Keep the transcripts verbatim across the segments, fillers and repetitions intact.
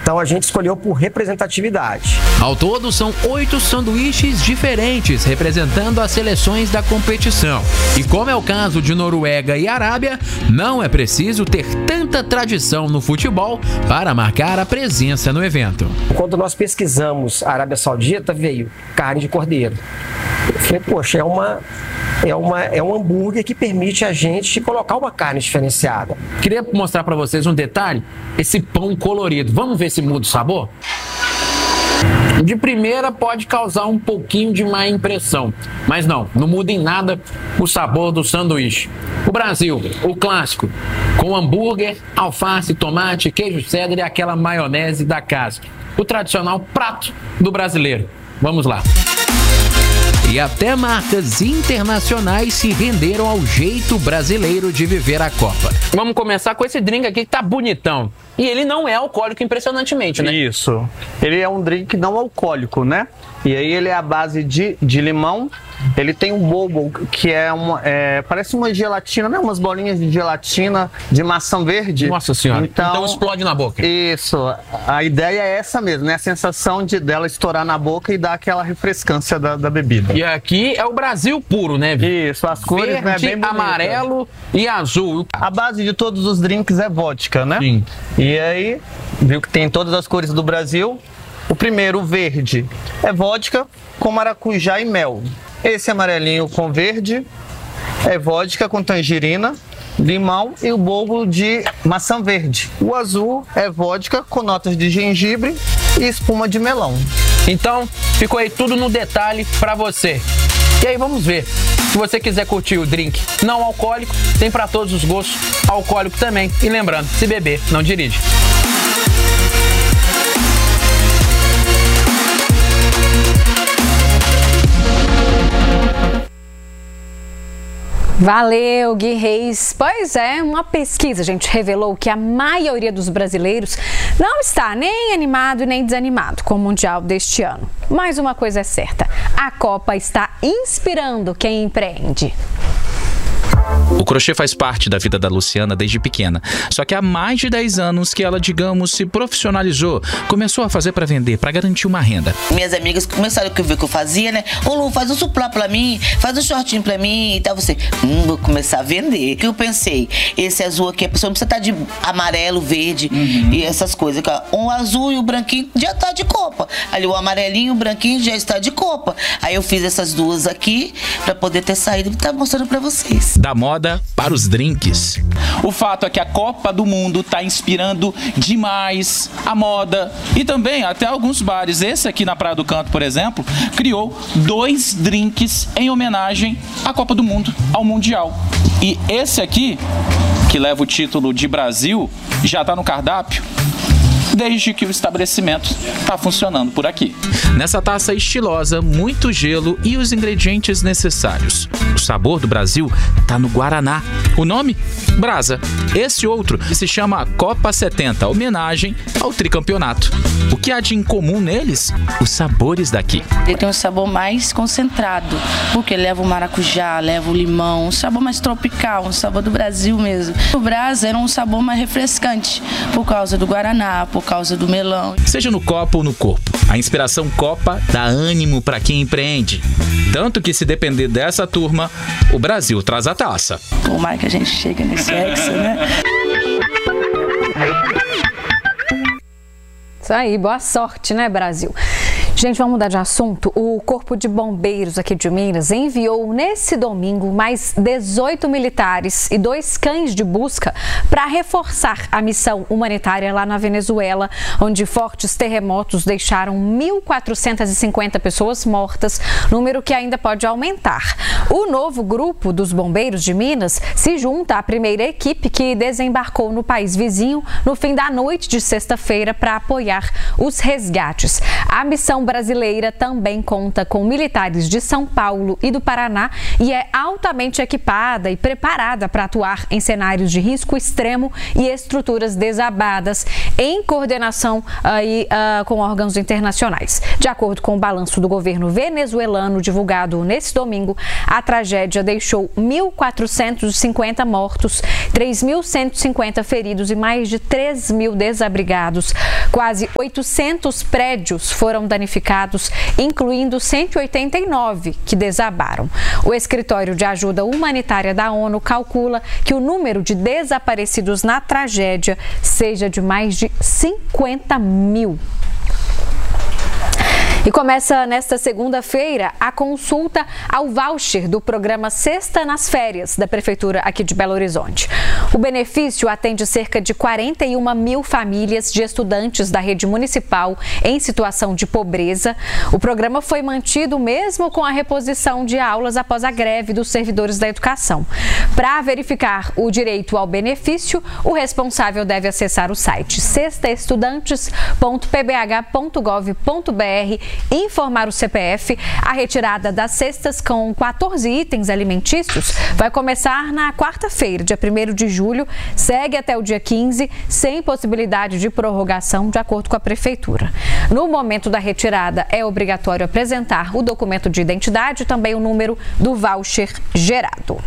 Então a gente escolheu por representatividade. Ao todo, são oito sanduíches diferentes, representando as seleções da competição. E como é o caso de Noruega e Arábia, não é preciso ter tanta tradição no futebol para marcar a presença no evento. Quando nós pesquisamos a Arábia Saudita, veio carne de cordeiro. Eu falei, poxa, é, uma, é, uma, é um hambúrguer que permite a gente colocar uma carne diferenciada. Queria mostrar para vocês um detalhe, esse pão colorido. Vamos ver se muda o sabor? De primeira pode causar um pouquinho de má impressão, mas não, não muda em nada o sabor do sanduíche. O Brasil, o clássico, com hambúrguer, alface, tomate, queijo cheddar e aquela maionese da casa. O tradicional prato do brasileiro. Vamos lá. E até marcas internacionais se renderam ao jeito brasileiro de viver a Copa. Vamos começar com esse drink aqui que tá bonitão. E ele não é alcoólico, impressionantemente, né? Isso. Ele é um drink não alcoólico, né? E aí ele é à base de, de limão. Ele tem um bobo, que é, uma, é parece uma gelatina, né? Umas bolinhas de gelatina de maçã verde. Nossa senhora, então, então explode na boca. Isso, a ideia é essa mesmo, né? A sensação de dela estourar na boca e dar aquela refrescância da, da bebida. E aqui é o Brasil puro, né? Isso, as cores, verde, né, bem bonita. Amarelo e azul. A base de todos os drinks é vodka, né? Sim. E aí, viu que tem todas as cores do Brasil. O primeiro, o verde, é vodka com maracujá e mel. Esse amarelinho com verde é vodka com tangerina, limão e o bobo de maçã verde. O azul é vodka com notas de gengibre e espuma de melão. Então, ficou aí tudo no detalhe pra você. E aí, vamos ver. Se você quiser curtir o drink não alcoólico, tem pra todos os gostos, alcoólico também. E lembrando, se beber, não dirige. Valeu, Gui Reis. Pois é, uma pesquisa, gente, revelou que a maioria dos brasileiros não está nem animado nem desanimado com o Mundial deste ano. Mas uma coisa é certa, a Copa está inspirando quem empreende. O crochê faz parte da vida da Luciana desde pequena. Só que há mais de dez anos que ela, digamos, se profissionalizou. Começou a fazer para vender, para garantir uma renda. Minhas amigas começaram a ver o que eu fazia, né? Ô Lu, faz um suplá pra mim, faz um shortinho pra mim e tal. Você, hum, vou começar a vender. O que eu pensei? Esse azul aqui, a pessoa não precisa estar de amarelo, verde uhum. e essas coisas. Um azul e o branquinho já tá de copa. Ali o amarelinho e o branquinho já está de copa. Aí eu fiz essas duas aqui pra poder ter saído e tá mostrando pra vocês. Da moda para os drinks. O fato é que a Copa do Mundo está inspirando demais a moda e também até alguns bares. Esse aqui na Praia do Canto, por exemplo, criou dois drinks em homenagem à Copa do Mundo, ao Mundial. E esse aqui, que leva o título de Brasil, já está no cardápio desde que o estabelecimento está funcionando por aqui. Nessa taça estilosa, muito gelo e os ingredientes necessários. O sabor do Brasil está no Guaraná. O nome? Brasa. Esse outro se chama Copa setenta, homenagem ao tricampeonato. O que há de incomum neles? Os sabores daqui. Ele tem um sabor mais concentrado, porque leva o maracujá, leva o limão, um sabor mais tropical, um sabor do Brasil mesmo. O Brasa era um sabor mais refrescante, por causa do Guaraná, por causa do melão. Seja no copo ou no corpo, a inspiração Copa dá ânimo para quem empreende. Tanto que, se depender dessa turma, o Brasil traz a taça. Tomara que a gente chegue nesse hexa, né? Isso aí, boa sorte, né, Brasil? Gente, vamos mudar de assunto. O Corpo de Bombeiros aqui de Minas enviou nesse domingo mais dezoito militares e dois cães de busca para reforçar a missão humanitária lá na Venezuela, onde fortes terremotos deixaram mil quatrocentas e cinquenta pessoas mortas, número que ainda pode aumentar. O novo grupo dos bombeiros de Minas se junta à primeira equipe que desembarcou no país vizinho no fim da noite de sexta-feira para apoiar os resgates. A missão brasileira também conta com militares de São Paulo e do Paraná e é altamente equipada e preparada para atuar em cenários de risco extremo e estruturas desabadas, em coordenação aí, uh, com órgãos internacionais. De acordo com o balanço do governo venezuelano divulgado nesse domingo, a tragédia deixou mil quatrocentos e cinquenta mortos, três mil cento e cinquenta feridos e mais de três mil desabrigados. Quase oitocentos prédios foram danificados, incluindo cento e oitenta e nove que desabaram. O Escritório de Ajuda Humanitária da ONU calcula que o número de desaparecidos na tragédia seja de mais de cinquenta mil. E começa nesta segunda-feira a consulta ao voucher do programa Sexta nas Férias da Prefeitura aqui de Belo Horizonte. O benefício atende cerca de quarenta e uma mil famílias de estudantes da rede municipal em situação de pobreza. O programa foi mantido mesmo com a reposição de aulas após a greve dos servidores da educação. Para verificar o direito ao benefício, o responsável deve acessar o site sextaestudantes ponto p b h ponto gov ponto b r, informar o C P F. A retirada das cestas com quatorze itens alimentícios vai começar na quarta-feira, dia primeiro de julho, segue até o dia quinze, sem possibilidade de prorrogação, de acordo com a Prefeitura. No momento da retirada, é obrigatório apresentar o documento de identidade e também o número do voucher gerado.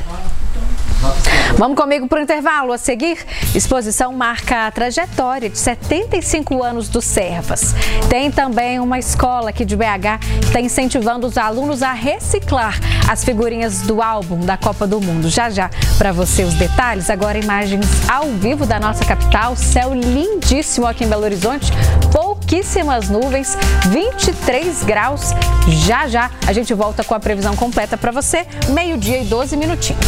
Vamos comigo para o intervalo. A seguir, exposição marca a trajetória de setenta e cinco anos do Servas. Tem também uma escola aqui de B H que está incentivando os alunos a reciclar as figurinhas do álbum da Copa do Mundo. Já já para você os detalhes. Agora imagens ao vivo da nossa capital. Céu lindíssimo aqui em Belo Horizonte. Pouquíssimas nuvens, vinte e três graus. Já já a gente volta com a previsão completa para você. Meio-dia e doze minutinhos.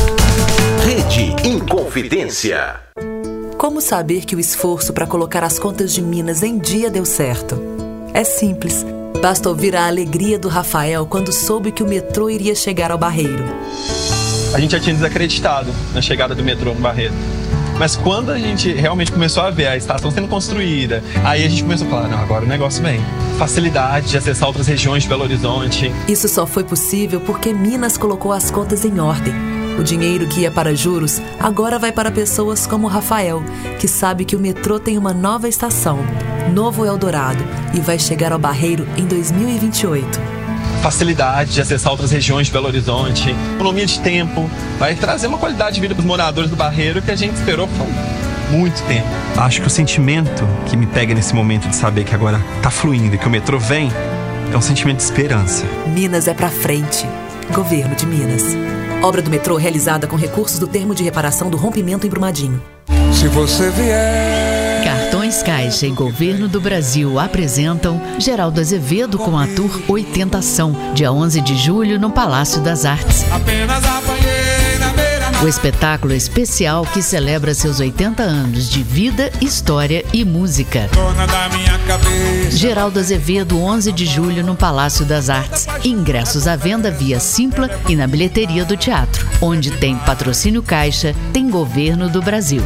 Rede Inconfidência. Como saber que o esforço para colocar as contas de Minas em dia deu certo? É simples. Basta ouvir a alegria do Rafael quando soube que o metrô iria chegar ao Barreiro. A gente já tinha desacreditado na chegada do metrô no Barreiro. Mas quando a gente realmente começou a ver a estação sendo construída, aí a gente começou a falar, não, agora o negócio vem. Facilidade de acessar outras regiões de Belo Horizonte. Isso só foi possível porque Minas colocou as contas em ordem. O dinheiro que ia para juros agora vai para pessoas como o Rafael, que sabe que o metrô tem uma nova estação, Novo Eldorado, e vai chegar ao Barreiro em dois mil e vinte e oito. Facilidade de acessar outras regiões de Belo Horizonte, economia de tempo, vai trazer uma qualidade de vida para os moradores do Barreiro que a gente esperou por muito tempo. Acho que o sentimento que me pega nesse momento de saber que agora está fluindo e que o metrô vem é um sentimento de esperança. Minas é pra frente. Governo de Minas. Obra do metrô realizada com recursos do termo de reparação do rompimento em Brumadinho. Se você vier... Cartões Caixa e Governo do Brasil apresentam Geraldo Azevedo com a Tour Oitentação, dia onze de julho no Palácio das Artes. Apenas apanhei na beira. O espetáculo especial que celebra seus oitenta anos de vida, história e música. Dona da minha cabeça. Geraldo Azevedo, onze de julho no Palácio das Artes. Ingressos à venda via Simpla e na bilheteria do teatro. Onde tem patrocínio Caixa, tem Governo do Brasil.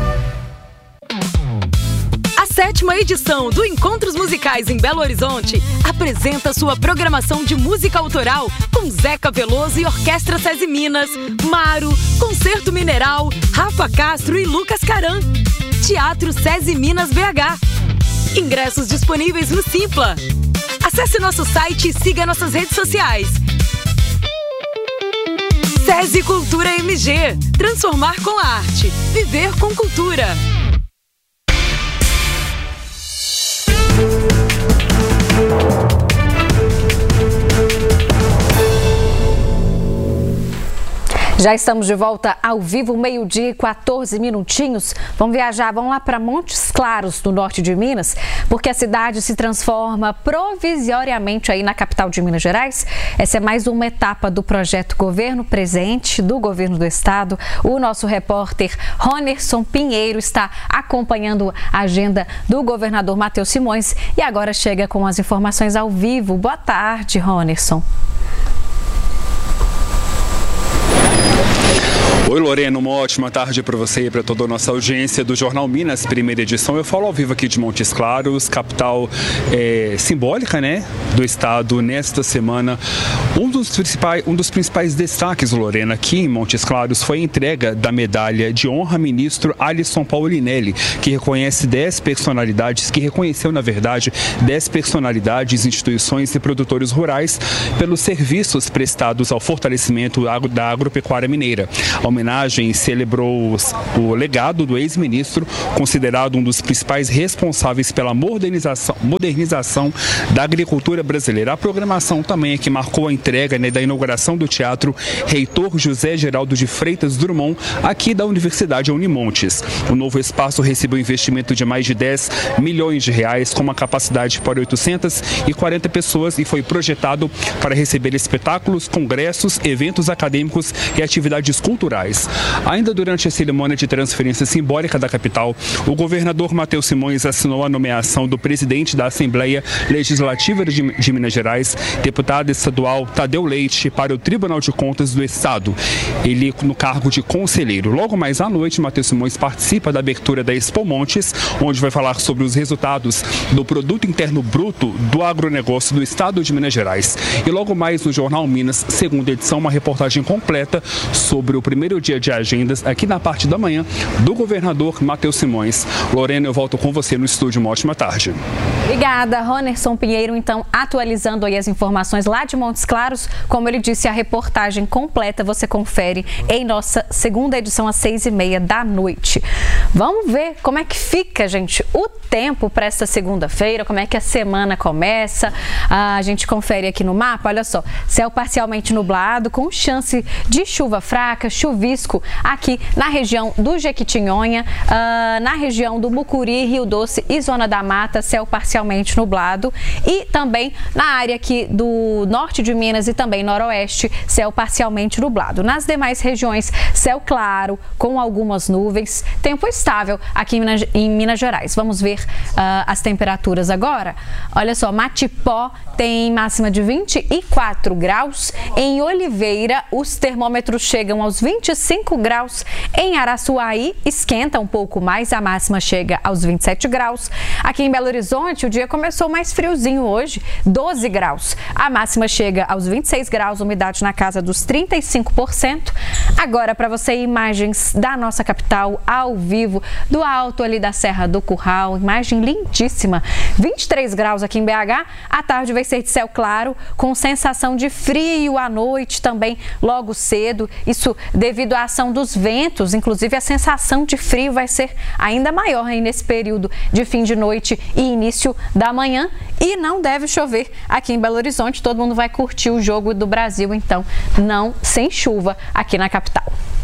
A sétima edição do Encontros Musicais em Belo Horizonte apresenta sua programação de música autoral com Zeca Veloso e Orquestra SESI Minas, Maro, Concerto Mineral, Rafa Castro e Lucas Caran. Teatro SESI Minas B H. Ingressos disponíveis no Simpla. Acesse nosso site e siga nossas redes sociais. SESI Cultura M G. Transformar com a arte. Viver com cultura. Já estamos de volta ao vivo, meio-dia e quatorze minutinhos. Vamos viajar, vamos lá para Montes Claros, no norte de Minas, porque a cidade se transforma provisoriamente aí na capital de Minas Gerais. Essa é mais uma etapa do projeto Governo Presente do Governo do Estado. O nosso repórter Ronerson Pinheiro está acompanhando a agenda do governador Matheus Simões e agora chega com as informações ao vivo. Boa tarde, Ronerson. Oi, Lorena, uma ótima tarde para você e para toda a nossa audiência do Jornal Minas, primeira edição. Eu falo ao vivo aqui de Montes Claros, capital é, simbólica, né, do estado. Nesta semana, um dos, principais, um dos principais destaques, Lorena, aqui em Montes Claros foi a entrega da medalha de honra ao ministro Alisson Paulinelli, que reconhece dez personalidades, que reconheceu, na verdade, dez personalidades, instituições e produtores rurais pelos serviços prestados ao fortalecimento da agropecuária mineira. A homenagem celebrou o legado do ex-ministro, considerado um dos principais responsáveis pela modernização, modernização da agricultura brasileira. A programação também é que marcou a entrega, né, da inauguração do Teatro Reitor José Geraldo de Freitas Drummond, aqui da Universidade Unimontes. O novo espaço recebeu um investimento de mais de dez milhões de reais, com uma capacidade para oitocentas e quarenta pessoas, e foi projetado para receber espetáculos, congressos, eventos acadêmicos e atividades culturais. Ainda durante a cerimônia de transferência simbólica da capital, o governador Matheus Simões assinou a nomeação do presidente da Assembleia Legislativa de, de Minas Gerais, deputado estadual Tadeu Leite, para o Tribunal de Contas do Estado, ele no cargo de conselheiro. Logo mais à noite, Matheus Simões participa da abertura da Expo Montes, onde vai falar sobre os resultados do Produto Interno Bruto do agronegócio do estado de Minas Gerais. E logo mais no Jornal Minas, segunda edição, uma reportagem completa sobre o primeiro dia de agendas aqui na parte da manhã do governador Matheus Simões. Lorena, eu volto com você no estúdio. Uma ótima tarde. Obrigada, Ronerson Pinheiro. Então, atualizando aí as informações lá de Montes Claros, como ele disse, a reportagem completa você confere em nossa segunda edição às seis e meia da noite. Vamos ver como é que fica, gente, o tempo para esta segunda-feira, como é que a semana começa. Ah, a gente confere aqui no mapa, olha só, céu parcialmente nublado, com chance de chuva fraca, chuvisco aqui na região do Jequitinhonha, uh, na região do Mucuri, Rio Doce e Zona da Mata, céu parcialmente nublado, e também na área aqui do norte de Minas e também noroeste, céu parcialmente nublado. Nas demais regiões, céu claro, com algumas nuvens, tempo estável aqui em Minas, em Minas Gerais. Vamos ver uh, as temperaturas agora. Olha só, Matipó tem máxima de vinte e quatro graus, em Oliveira os termômetros chegam aos vinte e cinco graus, em Araçuaí esquenta um pouco mais, a máxima chega aos vinte e sete graus. Aqui em Belo Horizonte o dia começou mais friozinho hoje, doze graus, a máxima chega aos vinte e seis graus, umidade na casa dos trinta e cinco por cento. Agora para você, imagens da nossa capital ao vivo, do alto ali da Serra do Curral, imagem lindíssima, vinte e três graus aqui em B H, a tarde vai ser de céu claro, com sensação de frio à noite também logo cedo, isso devido à ação dos ventos, inclusive a sensação de frio vai ser ainda maior aí nesse período de fim de noite e início da manhã, e não deve chover aqui em Belo Horizonte, todo mundo vai curtir o jogo do Brasil, então não sem chuva aqui na capital.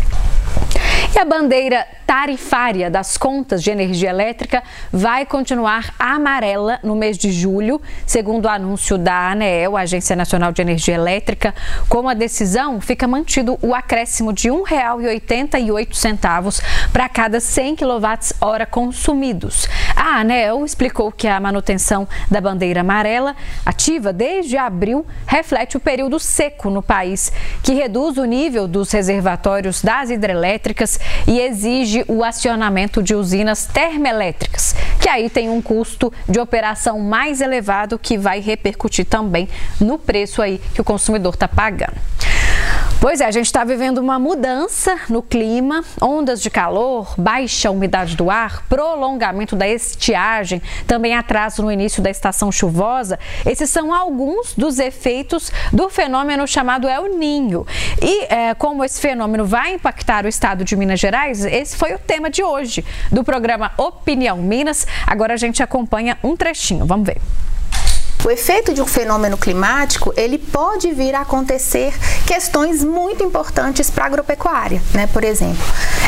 E a bandeira tarifária das contas de energia elétrica vai continuar amarela no mês de julho, segundo o anúncio da ANEEL, Agência Nacional de Energia Elétrica. Com a decisão, fica mantido o acréscimo de um real e oitenta e oito centavos para cada cem quilowatt-hora consumidos. A ANEEL explicou que a manutenção da bandeira amarela, ativa desde abril, reflete o período seco no país, que reduz o nível dos reservatórios das hidrelétricas e exige o acionamento de usinas termoelétricas, que aí tem um custo de operação mais elevado, que vai repercutir também no preço aí que o consumidor está pagando. Pois é, a gente está vivendo uma mudança no clima, ondas de calor, baixa umidade do ar, prolongamento da estiagem, também atraso no início da estação chuvosa. Esses são alguns dos efeitos do fenômeno chamado El Niño. E é, como esse fenômeno vai impactar o estado de Minas Gerais, esse foi o tema de hoje do programa Opinião Minas. Agora a gente acompanha um trechinho, vamos ver. O efeito de um fenômeno climático, ele pode vir a acontecer questões muito importantes para a agropecuária, né? Por exemplo,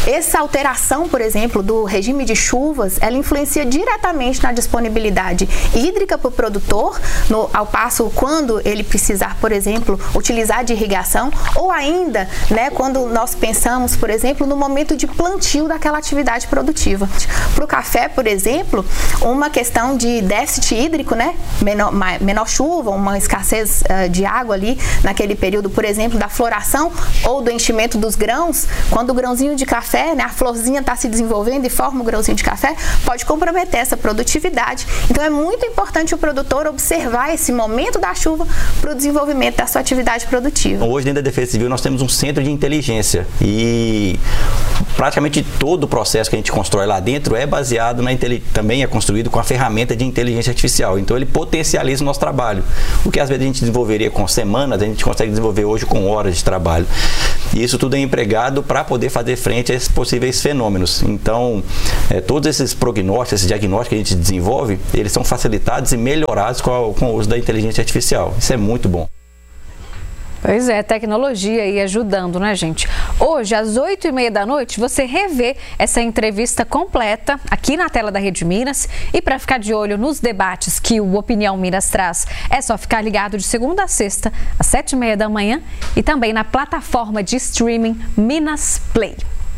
Essa alteração, por exemplo, do regime de chuvas, ela influencia diretamente na disponibilidade hídrica para o produtor, no, ao passo quando ele precisar, por exemplo, utilizar de irrigação, ou ainda, né, quando nós pensamos, por exemplo, no momento de plantio daquela atividade produtiva. Para o café, por exemplo, uma questão de déficit hídrico, né, menor, menor chuva, uma escassez uh, de água ali naquele período, por exemplo, da floração ou do enchimento dos grãos, quando o grãozinho de café, né, a florzinha está se desenvolvendo e forma o grãozinho de café, pode comprometer essa produtividade. Então é muito importante o produtor observar esse momento da chuva para o desenvolvimento da sua atividade produtiva. Hoje, dentro da Defesa Civil, nós temos um centro de inteligência e praticamente todo o processo que a gente constrói lá dentro é baseado na também é construído com a ferramenta de inteligência artificial. Então ele potencializa o nosso trabalho. O que às vezes a gente desenvolveria com semanas, a gente consegue desenvolver hoje com horas de trabalho. E isso tudo é empregado para poder fazer frente a esses possíveis fenômenos. Então, é, todos esses prognósticos, esses diagnósticos que a gente desenvolve, eles são facilitados e melhorados com, a, com o uso da inteligência artificial. Isso é muito bom. Pois é, tecnologia aí ajudando, né, gente? Hoje, às oito e meia da noite, você revê essa entrevista completa aqui na tela da Rede Minas. E para ficar de olho nos debates que o Opinião Minas traz, é só ficar ligado de segunda a sexta, às sete e meia da manhã, e também na plataforma de streaming Minas Play.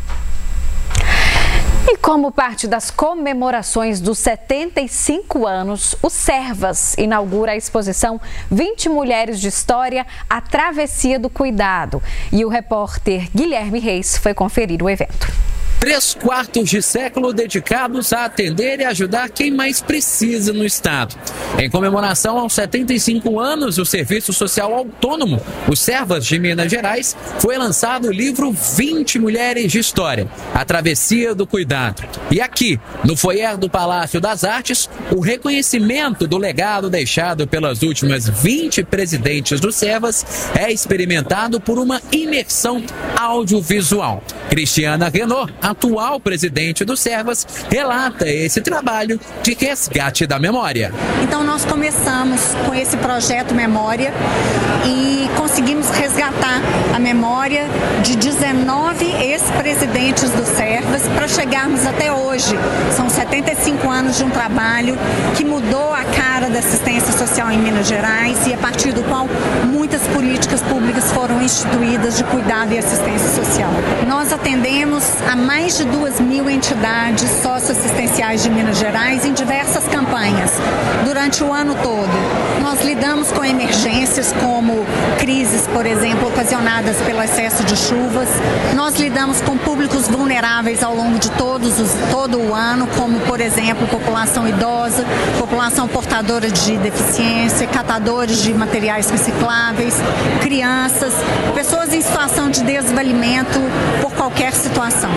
E como parte das comemorações dos setenta e cinco anos, o Servas inaugura a exposição vinte Mulheres de História, a Travessia do Cuidado. E o repórter Guilherme Reis foi conferir o evento. Três quartos de século dedicados a atender e ajudar quem mais precisa no estado. Em comemoração aos setenta e cinco anos do Serviço Social Autônomo, o Servas de Minas Gerais, foi lançado o livro vinte Mulheres de História, a Travessia do Cuidado. E aqui, no foyer do Palácio das Artes, o reconhecimento do legado deixado pelas últimas vinte presidentes do Servas é experimentado por uma imersão audiovisual. Cristiana Renault, atual presidente do Servas, relata esse trabalho de resgate da memória. Então nós começamos com esse projeto Memória e conseguimos resgatar a memória de dezenove ex-presidentes do Servas para chegarmos até hoje. São setenta e cinco anos de um trabalho que mudou a cara da assistência social em Minas Gerais e a partir do qual muitas políticas públicas foram instituídas de cuidado e assistência social. Nós atendemos a mais de duas mil entidades socioassistenciais de Minas Gerais em diversas campanhas durante o ano todo. Nós lidamos com emergências como crises, por exemplo, ocasionadas pelo excesso de chuvas. Nós lidamos com públicos vulneráveis ao longo de todos os, todo o ano, como, por exemplo, população idosa, população portadora de deficiência, catadores de materiais recicláveis, crianças, pessoas em situação de desvalimento por qualquer situação.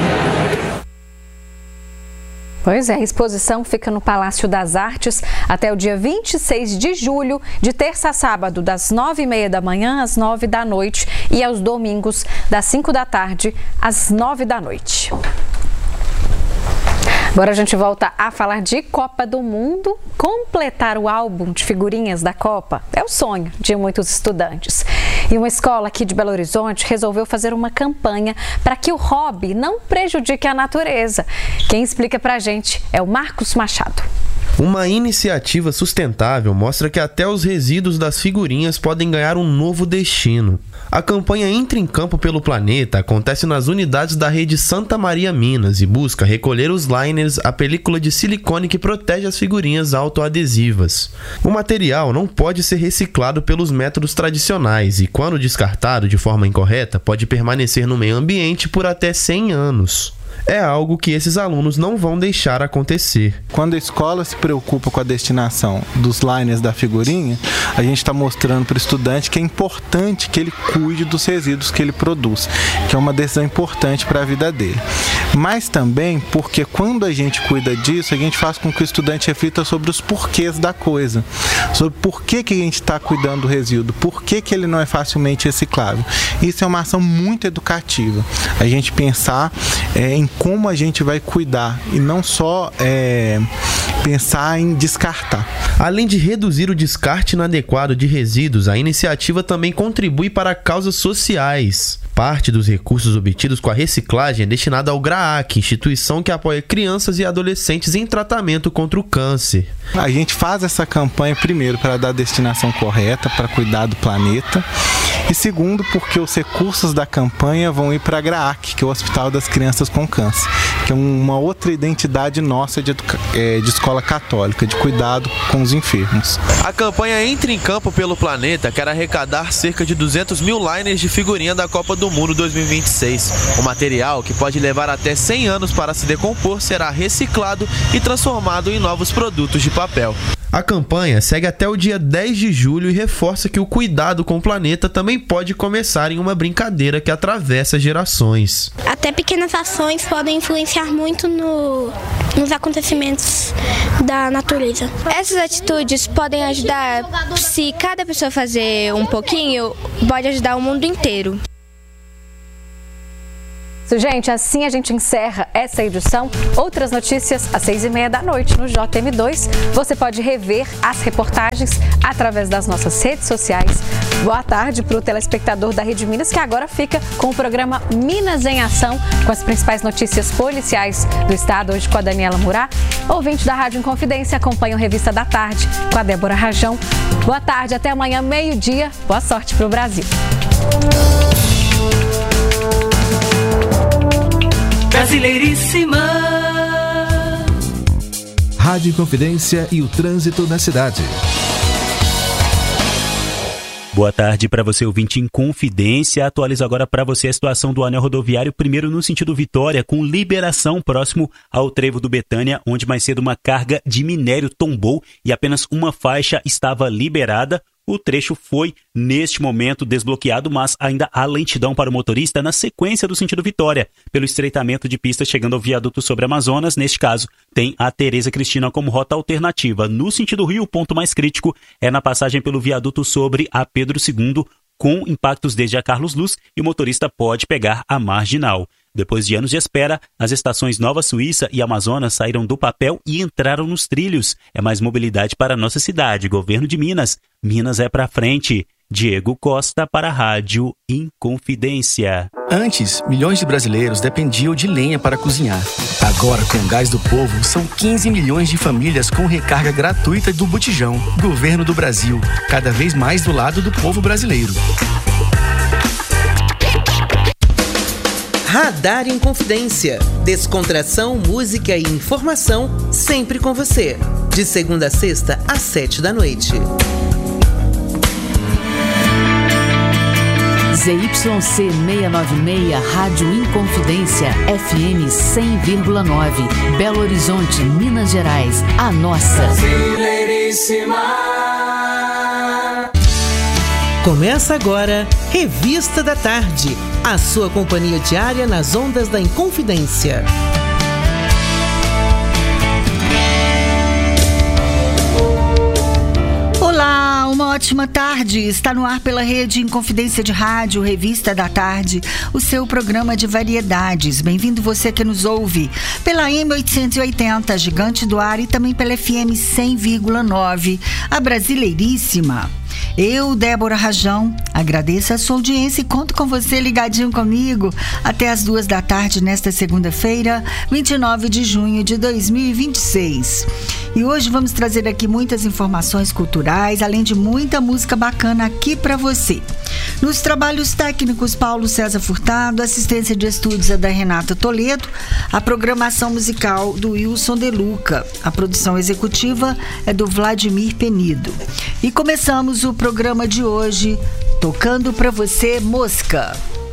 Pois é, a exposição fica no Palácio das Artes até o dia vinte e seis de julho, de terça a sábado, das nove e meia da manhã às nove da noite e aos domingos, das cinco da tarde às nove da noite. Agora a gente volta a falar de Copa do Mundo. Completar o álbum de figurinhas da Copa é o sonho de muitos estudantes. E uma escola aqui de Belo Horizonte resolveu fazer uma campanha para que o hobby não prejudique a natureza. Quem explica pra gente é o Marcos Machado. Uma iniciativa sustentável mostra que até os resíduos das figurinhas podem ganhar um novo destino. A campanha Entra em Campo pelo Planeta acontece nas unidades da rede Santa Maria Minas e busca recolher os liners, a película de silicone que protege as figurinhas autoadesivas. O material não pode ser reciclado pelos métodos tradicionais e, quando descartado de forma incorreta, pode permanecer no meio ambiente por até cem anos. É algo que esses alunos não vão deixar acontecer. Quando a escola se preocupa com a destinação dos liners da figurinha, a gente está mostrando para o estudante que é importante que ele cuide dos resíduos que ele produz, que é uma decisão importante para a vida dele. Mas também porque quando a gente cuida disso, a gente faz com que o estudante reflita sobre os porquês da coisa, sobre por que, que a gente está cuidando do resíduo, por que, que ele não é facilmente reciclável. Isso é uma ação muito educativa. A gente pensar é, em como a gente vai cuidar e não só é, pensar em descartar. Além de reduzir o descarte inadequado de resíduos, a iniciativa também contribui para causas sociais. Parte dos recursos obtidos com a reciclagem é destinada ao GRAAC, instituição que apoia crianças e adolescentes em tratamento contra o câncer. A gente faz essa campanha, primeiro, para dar a destinação correta, para cuidar do planeta. E segundo, porque os recursos da campanha vão ir para a GRAAC, que é o Hospital das Crianças com Câncer, que é uma outra identidade nossa de, educa- é, de escola católica, de cuidado com os enfermos. A campanha Entre em Campo pelo Planeta quer arrecadar cerca de duzentos mil liners de figurinha da Copa do Mundo dois mil e vinte e seis. O material, que pode levar até cem anos para se decompor, será reciclado e transformado em novos produtos de papel. A campanha segue até o dia dez de julho e reforça que o cuidado com o planeta também pode começar em uma brincadeira que atravessa gerações. Até pequenas ações podem influenciar muito no, nos acontecimentos da natureza. Essas atitudes podem ajudar, se cada pessoa fazer um pouquinho, pode ajudar o mundo inteiro. Gente, assim a gente encerra essa edição. Outras notícias às seis e meia da noite no J M dois. Você pode rever as reportagens através das nossas redes sociais. Boa tarde para o telespectador da Rede Minas, que agora fica com o programa Minas em Ação, com as principais notícias policiais do estado, hoje com a Daniela Murá. Ouvinte da Rádio Inconfidência, acompanha a Revista da Tarde com a Débora Rajão. Boa tarde, até amanhã, meio-dia. Boa sorte para o Brasil. Brasileiríssima. Rádio Inconfidência e o trânsito na cidade. Boa tarde para você, ouvinte Inconfidência. Atualizo agora para você a situação do anel rodoviário, primeiro no sentido Vitória, com liberação próximo ao trevo do Betânia, onde mais cedo uma carga de minério tombou e apenas uma faixa estava liberada. O trecho foi, neste momento, desbloqueado, mas ainda há lentidão para o motorista na sequência do sentido Vitória, pelo estreitamento de pista chegando ao viaduto sobre Amazonas. Neste caso, tem a Tereza Cristina como rota alternativa. No sentido Rio, o ponto mais crítico é na passagem pelo viaduto sobre a Pedro segundo, com impactos desde a Carlos Luz, e o motorista pode pegar a marginal. Depois de anos de espera, as estações Nova Suíça e Amazonas saíram do papel e entraram nos trilhos. É mais mobilidade para a nossa cidade. Governo de Minas. Minas é pra frente. Diego Costa para a Rádio Inconfidência. Antes, milhões de brasileiros dependiam de lenha para cozinhar. Agora, com o Gás do Povo, são quinze milhões de famílias com recarga gratuita do botijão. Governo do Brasil, cada vez mais do lado do povo brasileiro. Radar Inconfidência. Descontração, música e informação sempre com você. De segunda a sexta, às sete da noite. Z Y C seiscentos e noventa e seis, Rádio Inconfidência, F M cem vírgula nove, Belo Horizonte, Minas Gerais, a nossa. Brasileiríssima. Começa agora, Revista da Tarde, a sua companhia diária nas ondas da Inconfidência. Olá, uma ótima tarde. Está no ar pela Rede Inconfidência de Rádio, Revista da Tarde, o seu programa de variedades. Bem-vindo você que nos ouve pela M oitocentos e oitenta, Gigante do Ar, e também pela F M cem vírgula nove, a Brasileiríssima. Eu, Débora Rajão, agradeço a sua audiência e conto com você ligadinho comigo até as duas da tarde nesta segunda-feira, vinte e nove de junho de dois mil e vinte e seis. E hoje vamos trazer aqui muitas informações culturais, além de muita música bacana aqui para você. Nos trabalhos técnicos, Paulo César Furtado, assistência de estúdios é da Renata Toledo, a programação musical do Wilson De Luca, a produção executiva é do Vladimir Penido. E começamos o programa de hoje tocando para você Mosca.